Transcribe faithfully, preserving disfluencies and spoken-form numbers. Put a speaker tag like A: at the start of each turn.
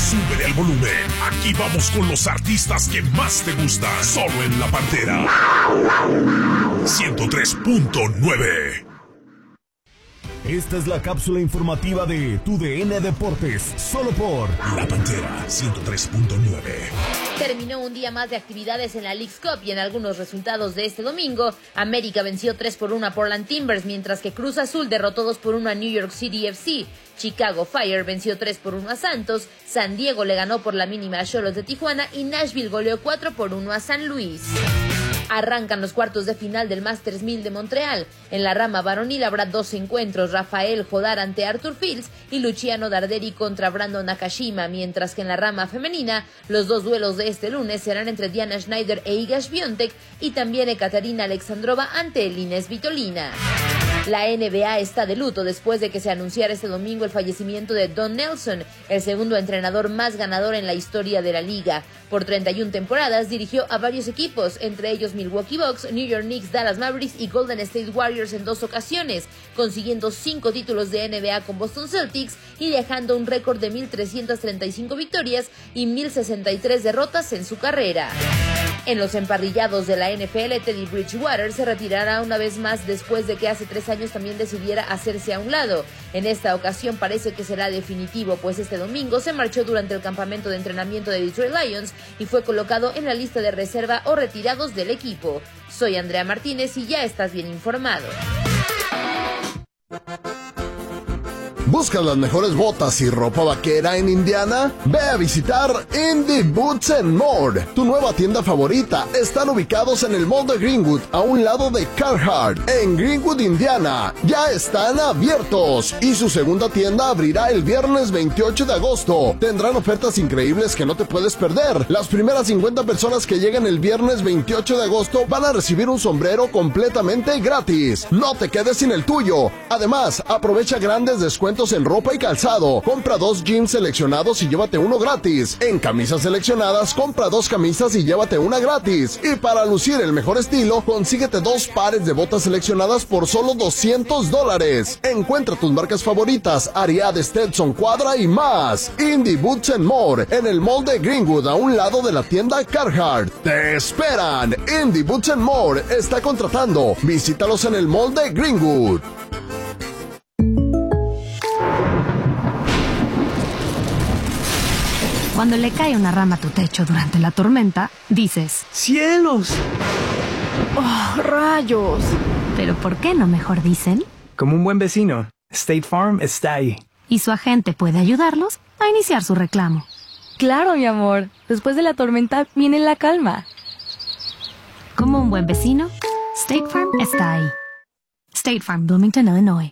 A: Súbele al volumen. Aquí vamos con los artistas que más te gustan. Solo en La Pantera. ciento tres punto nueve.
B: Esta es la cápsula informativa de Tu D N Deportes, solo por
A: La Pantera ciento tres punto nueve.
C: Terminó un día más de actividades en la Leagues Cup y en algunos resultados de este domingo, América venció tres por uno a Portland Timbers, mientras que Cruz Azul derrotó dos por uno a New York City F C. Chicago Fire venció tres por uno a Santos, San Diego le ganó por la mínima a Xolos de Tijuana y Nashville goleó cuatro por uno a San Luis. Arrancan los cuartos de final del Masters mil de Montreal. En la rama varonil habrá dos encuentros, Rafael Jodar ante Arthur Fields y Luciano Darderi contra Brandon Nakashima, mientras que en la rama femenina los dos duelos de este lunes serán entre Diana Schneider e Iga Swiatek y también Ekaterina Alexandrova ante Elina Svitolina. La N B A está de luto después de que se anunciara este domingo el fallecimiento de Don Nelson, el segundo entrenador más ganador en la historia de la liga. Por treinta y una temporadas dirigió a varios equipos, entre ellos Milwaukee Bucks, New York Knicks, Dallas Mavericks y Golden State Warriors en dos ocasiones, consiguiendo cinco títulos de N B A con Boston Celtics y dejando un récord de mil trescientas treinta y cinco victorias y mil sesenta y tres derrotas en su carrera. En los emparrillados de la N F L, Teddy Bridgewater se retirará una vez más después de que hace tres años también decidiera hacerse a un lado. En esta ocasión parece que será definitivo, pues este domingo se marchó durante el campamento de entrenamiento de Detroit Lions y fue colocado en la lista de reserva o retirados del equipo. Soy Andrea Martínez y ya estás bien informado.
D: ¿Buscas las mejores botas y ropa vaquera en Indiana? Ve a visitar Indy Boots and More. Tu nueva tienda favorita. Están ubicados en el Mall de Greenwood, a un lado de Carhartt, en Greenwood, Indiana. Ya están abiertos y su segunda tienda abrirá el viernes veintiocho de agosto. Tendrán ofertas increíbles que no te puedes perder. Las primeras cincuenta personas que lleguen el viernes veintiocho de agosto van a recibir un sombrero completamente gratis. No te quedes sin el tuyo. Además, aprovecha grandes descuentos en ropa y calzado. Compra dos jeans seleccionados y llévate uno gratis. En camisas seleccionadas, compra dos camisas y llévate una gratis. Y para lucir el mejor estilo, consíguete dos pares de botas seleccionadas por solo doscientos dólares. Encuentra tus marcas favoritas, Ariat, Stetson, Quadra y más. Indy Boots and More, en el Mall de Greenwood, a un lado de la tienda Carhartt. ¡Te esperan! Indy Boots and More está contratando. Visítalos en el Mall de Greenwood.
E: Cuando le cae una rama a tu techo durante la tormenta, dices:
F: ¡cielos!
E: ¡Oh, rayos! Pero ¿por qué no mejor dicen?
F: Como un buen vecino, State Farm está ahí.
E: Y su agente puede ayudarlos a iniciar su reclamo.
G: Claro, mi amor. Después de la tormenta viene la calma.
E: Como un buen vecino, State Farm está ahí. State Farm, Bloomington, Illinois.